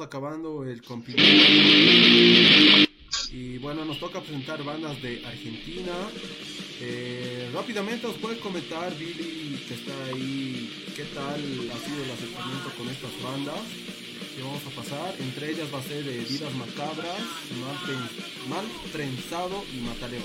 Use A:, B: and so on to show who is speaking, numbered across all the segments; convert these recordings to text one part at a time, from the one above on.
A: acabando el compilado. Y bueno, nos toca presentar bandas de Argentina. Rápidamente os puedes comentar, Billy, que está ahí, qué tal ha sido el acercamiento con estas bandas que vamos a pasar. Entre ellas va a ser Vidas Macabras, Mal Trenzado y Mataleón.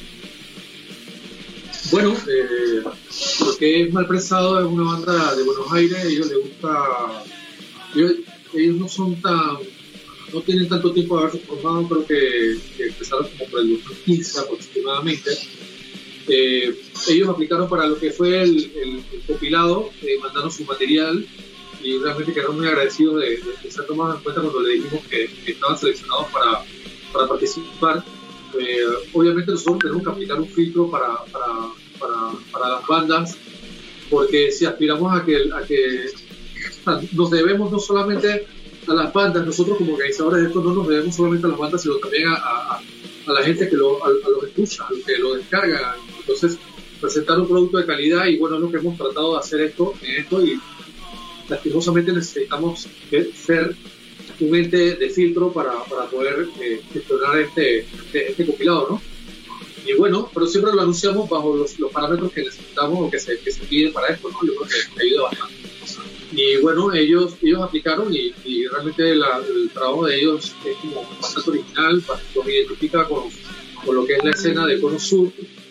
B: Bueno, lo que es Mal Trenzado es una banda de Buenos Aires. A ellos les gusta, ellos no tienen tanto tiempo de haberse formado, creo que empezaron como por el 2015 aproximadamente. Ellos aplicaron para lo que fue el compilado, mandaron su material y realmente quedaron muy agradecidos de ser tomados en cuenta cuando le dijimos que estaban seleccionados para participar. Obviamente nosotros tenemos que aplicar un filtro para las bandas, porque si aspiramos a que nos debemos no solamente a las bandas, nosotros como organizadores de esto no nos debemos solamente a las bandas, sino también a la gente que a los escucha, a los que lo descargan. Entonces, presentar un producto de calidad, y bueno, es lo que hemos tratado de hacer en esto, y lastimosamente necesitamos ser un ente de filtro para poder gestionar este compilado, ¿no? Y bueno, pero siempre lo anunciamos bajo los parámetros que necesitamos o que se piden para esto, ¿no? Yo creo que ayuda bastante. Y bueno, ellos aplicaron y realmente el trabajo de ellos es como bastante original, los identifica con lo que es la escena de Cono Sur.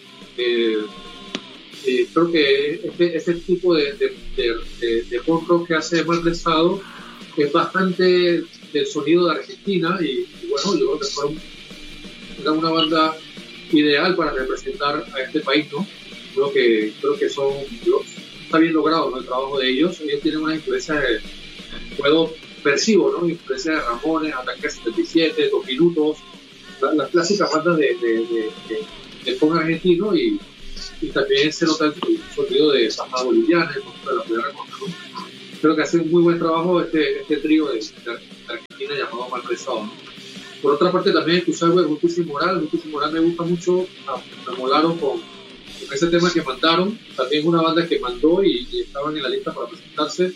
B: Creo que este tipo de punk rock que hace Mal Trenzado es bastante del sonido de Argentina, y bueno, yo creo que era una banda ideal para representar a este país, ¿no? Creo que está bien logrado, ¿no? El trabajo de ellos tienen una influencia percibo, ¿no? Influencia de Ramones, Ataque 77, Dos Minutos, las clásicas bandas de punk argentino, y también se nota el sonido de Sajá Boliviana, de la primera cosa, ¿no? Creo que hace un muy buen trabajo este trío de Argentina llamado Mal Trenzado, ¿no? Por otra parte, también escuchar Justicia Moral. Justicia Moral me gusta mucho, me molaron con ese tema que mandaron. También es una banda que mandó y estaban en la lista para presentarse.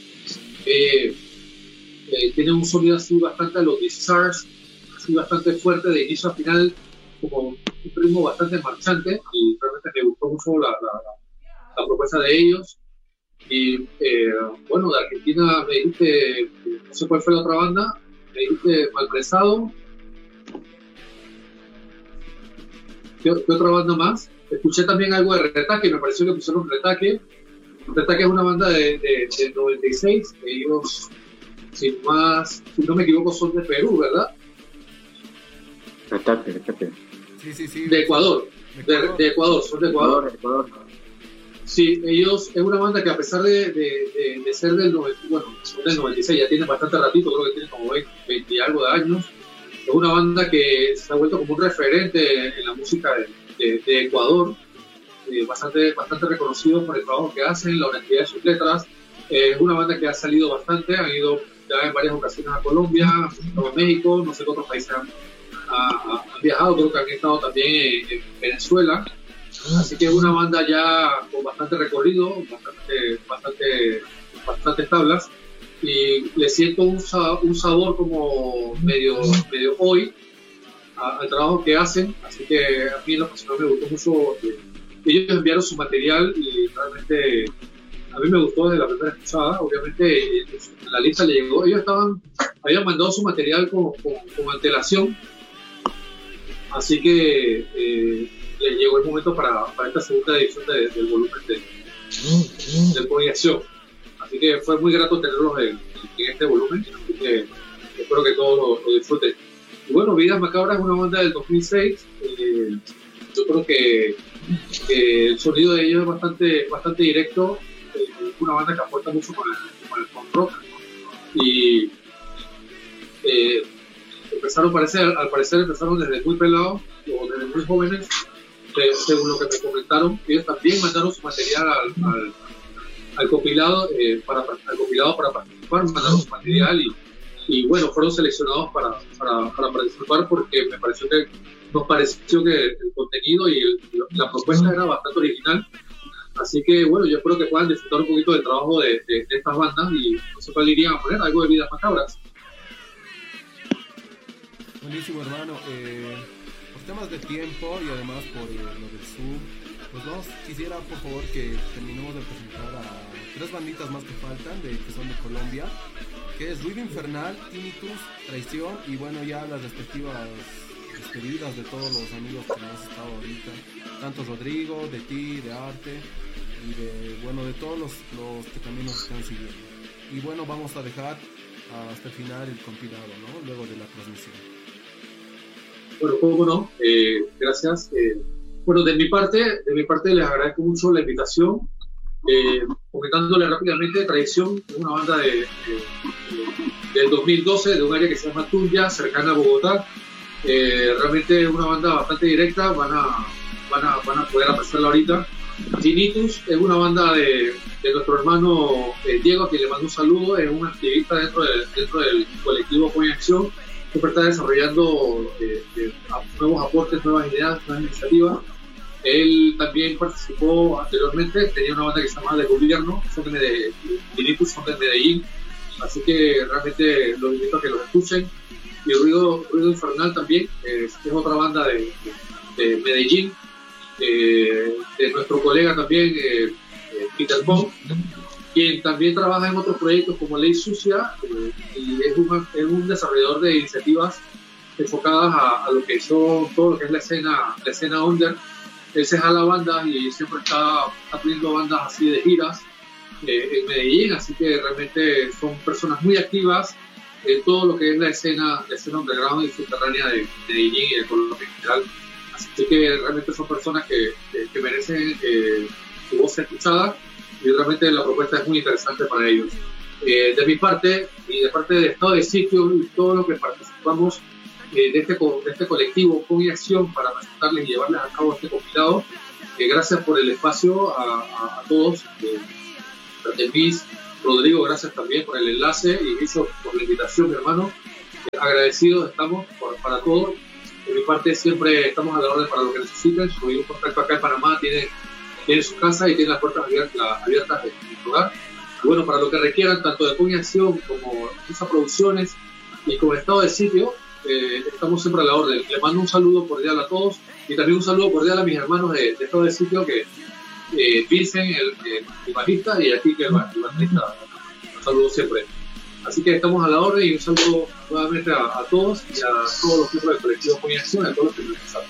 B: Tiene un sonido así bastante a los Discharge, así bastante fuerte de inicio a final, como un ritmo bastante marchante, y realmente me gustó mucho la propuesta de ellos. Y bueno, de Argentina me dijiste, no sé cuál fue la otra banda, me dijiste Mal Trenzado. ¿Qué otra banda más? Escuché también algo de Retaque, me pareció que pusieron Retaque. Retaque es una banda del 96, ellos, si no me equivoco, son de Perú, ¿verdad?
C: Retaque.
A: Sí.
B: De Ecuador. De Ecuador, son de Ecuador. Sí, ellos es una banda que, a pesar de ser del 96, ya tiene bastante ratito, creo que tiene como 20 y algo de años. Es una banda que se ha vuelto como un referente en la música de Ecuador, bastante reconocido por el trabajo que hacen, la honestidad de sus letras. Es una banda que ha salido bastante, han ido ya en varias ocasiones a Colombia, a México, no sé qué otros países han viajado, creo que han estado también en Venezuela. Así que es una banda ya con bastante recorrido, bastantes tablas, y le siento un sabor como medio hoy al trabajo que hacen. Así que a mí en lo personal me gustó mucho. Ellos enviaron su material y realmente a mí me gustó desde la primera escuchada. Obviamente en la lista le llegó, ellos habían mandado su material con antelación, así que le llegó el momento para esta segunda edición del volumen del Proyección. Así que fue muy grato tenerlos en este volumen, así que espero que todos lo disfruten. Y bueno, Vidas Macabras es una banda del 2006. Yo creo que el sonido de ellos es bastante directo. Es una banda que aporta mucho con el punk rock, y al parecer empezaron desde muy pelados o desde muy jóvenes, según lo que me comentaron. Ellos también mandaron su material al compilado para participar, mandaron su material y bueno, fueron seleccionados para participar, porque nos pareció que el contenido y la propuesta era bastante original. Así que bueno, yo espero que puedan disfrutar un poquito del trabajo de estas bandas, y no sé cuál irían a poner, algo de Vidas Macabras.
A: Buenísimo, hermano. Por temas de tiempo y además por lo del sur, pues quisiera por favor que terminemos de presentar a tres banditas más que faltan, que son de Colombia, que es Ruido Infernal, Tinnitus, Traición y bueno, ya las respectivas despedidas de todos los amigos que hemos estado ahorita, tanto Rodrigo, de ti, de Arte y de todos los que también nos están siguiendo. Y bueno, vamos a dejar hasta el final el compilado, ¿no? Luego de la transmisión.
B: Bueno, cómo no, gracias. Bueno, de mi parte les agradezco mucho la invitación. Comentándole rápidamente, Traición es una banda del 2012 de un área que se llama Tuya, cercana a Bogotá. Realmente es una banda bastante directa, van a poder apreciarla ahorita. Tinnitus es una banda de nuestro hermano Diego, a quien le mando un saludo, es un activista dentro del colectivo Coña Acción. Siempre está desarrollando nuevos aportes, nuevas ideas, nuevas iniciativas. Él también participó anteriormente, tenía una banda que se llama De Gobierno, Tinnitus son de Medellín, así que realmente los invito a que los escuchen. Y Ruido Infernal también, es otra banda de Medellín, de nuestro colega también, Peter Pong, quien también trabaja en otros proyectos como Ley Sucia, y es un desarrollador de iniciativas enfocadas a lo que son todo lo que es la escena under. Él se jala bandas y siempre está teniendo bandas así de giras en Medellín, así que realmente son personas muy activas en todo lo que es la escena underground y subterránea de Medellín y de Colombia en general. Así que realmente son personas que merecen su voz escuchada y realmente la propuesta es muy interesante para ellos. De mi parte y de parte del Estado de Sitio y todo lo que participamos de este colectivo Coña Acción para presentarles y llevarles a cabo este compilado, gracias por el espacio a todos. Luis, Rodrigo, gracias también por el enlace y Guillo por la invitación, mi hermano. Agradecidos estamos para todos. De mi parte siempre estamos a la orden para lo que necesiten. Subir un contacto acá en Panamá, tiene su casa y tiene las puertas abiertas de mi lugar. Y bueno, para lo que requieran, tanto de Coña Acción como Musa Producciones y como Estado de Sitio, estamos siempre a la orden. Le mando un saludo cordial a todos y también un saludo cordial a mis hermanos de Estado de Sitio, que Vincent, el bajista, y aquí que el baterista. Un saludo siempre. Así que estamos a la orden y un saludo nuevamente a todos y a todos los miembros del colectivo Coña Acción, a todos los que nos escuchan.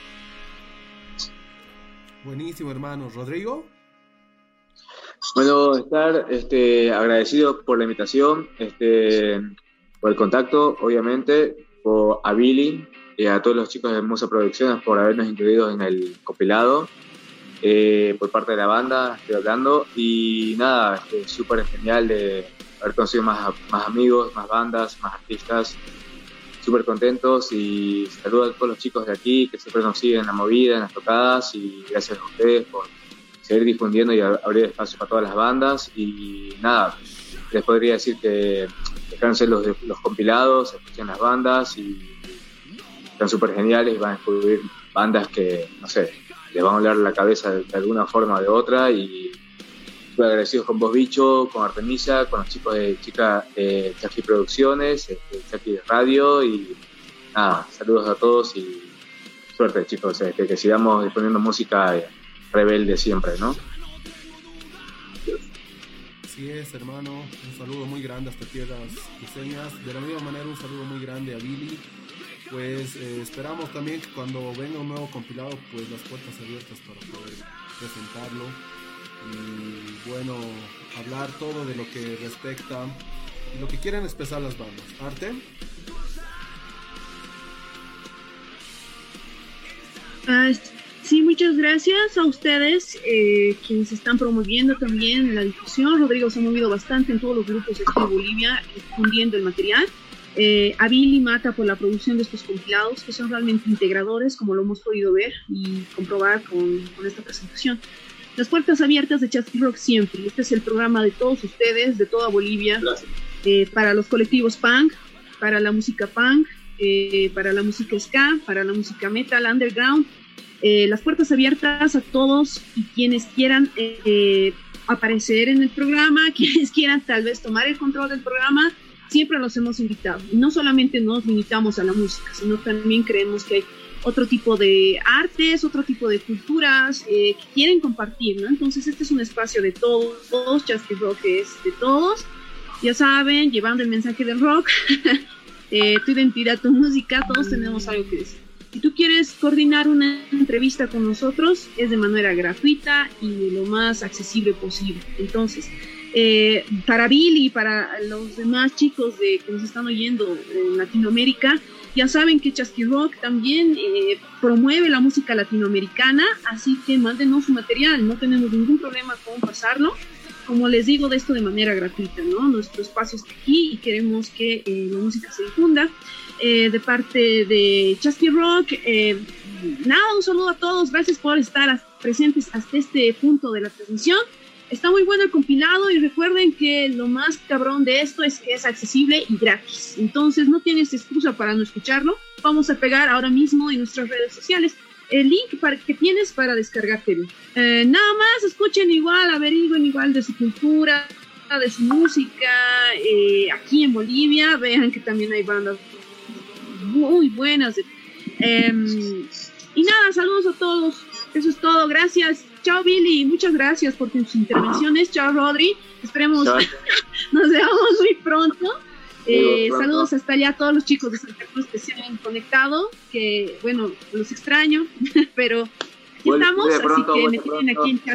A: Buenísimo, hermano. ¿Rodrigo?
C: Bueno, estar agradecido por la invitación, por el contacto, obviamente, a Billy y a todos los chicos de Musa Producciones por habernos incluido en el compilado. Por parte de la banda estoy hablando y nada, súper genial de haber conocido más amigos, más bandas, más artistas, súper contentos y saludo a todos los chicos de aquí que siempre nos siguen en la movida, en las tocadas, y gracias a ustedes por seguir difundiendo y abrir espacio para todas las bandas. Y nada, les podría decir que descansen los compilados, escuchen las bandas y están súper geniales y van a descubrir bandas que, no sé, les van a hablar la cabeza de alguna forma o de otra. Y estoy agradecido con vos, Bicho, con Artemisa, con los chicos de Chaki Producciones, Chaki Radio, y nada, saludos a todos y suerte, chicos, que sigamos disponiendo música rebelde siempre, ¿no?
A: Así es, hermano, un saludo muy grande hasta tierras cruceñas. De la misma manera, un saludo muy grande a Billy. Pues esperamos también que cuando venga un nuevo compilado, pues las puertas abiertas para poder presentarlo y bueno, hablar todo de lo que respecta y lo que quieren expresar las bandas. Arte.
D: Sí, muchas gracias a ustedes, quienes están promoviendo también la difusión. Rodrigo se ha movido bastante en todos los grupos de Bolivia, difundiendo el material. A Billy Mata por la producción de estos compilados, que son realmente integradores, como lo hemos podido ver y comprobar con esta presentación. Las puertas abiertas de Chaki Rock siempre. Este es el programa de todos ustedes, de toda Bolivia, para los colectivos punk, para la música punk, para la música ska, para la música metal, underground. Las puertas abiertas a todos y quienes quieran aparecer en el programa, quienes quieran tal vez tomar el control del programa. siempre los hemos invitado. Y no solamente nos limitamos a la música, sino también creemos que hay otro tipo de artes, otro tipo de culturas que quieren compartir, ¿no? Entonces este es un espacio de todos, Chasqui Rock es de todos, ya saben, llevando el mensaje del rock, tu identidad, tu música, todos tenemos algo que decir. Si tú quieres coordinar una entrevista con nosotros, es de manera gratuita y de lo más accesible posible. Entonces, para Billy y para los demás chicos que nos están oyendo en Latinoamérica, ya saben que Chasqui Rock también promueve la música latinoamericana, así que mándenos su material, no tenemos ningún problema con pasarlo. Como les digo, de esto de manera gratuita, ¿no? Nuestro espacio está aquí y queremos que la música se difunda. De parte de Chasqui Rock, nada, un saludo a todos, gracias por estar presentes hasta este punto de la transmisión. Está muy bueno el compilado y recuerden que lo más cabrón de esto es que es accesible y gratis. Entonces no tienes excusa para no escucharlo. Vamos a pegar ahora mismo en nuestras redes sociales el link que tienes para descargártelo. Nada más, escuchen igual, averigüen igual de su cultura, de su música. Aquí en Bolivia, vean que también hay bandas muy buenas. Y nada, saludos a todos. Eso es todo, gracias. Chao Billy, muchas gracias por tus intervenciones. Chao Rodri, esperemos nos veamos muy pronto. Saludos hasta allá a todos los chicos de Santa Cruz que se han conectado, que bueno, los extraño, pero aquí estamos, así que me tienen aquí en chat.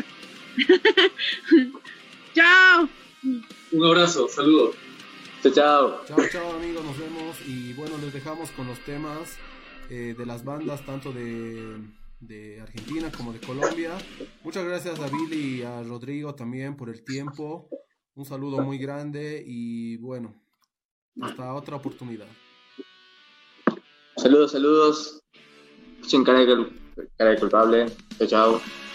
D: Chao.
B: Un abrazo, saludos.
C: Chao.
A: Chao amigos, nos vemos y bueno, les dejamos con los temas de las bandas tanto de Argentina como de Colombia. Muchas gracias a Billy y a Rodrigo también por el tiempo. Un saludo muy grande y bueno, hasta otra oportunidad.
C: Saludos. Escuchen cara de culpable. Chao.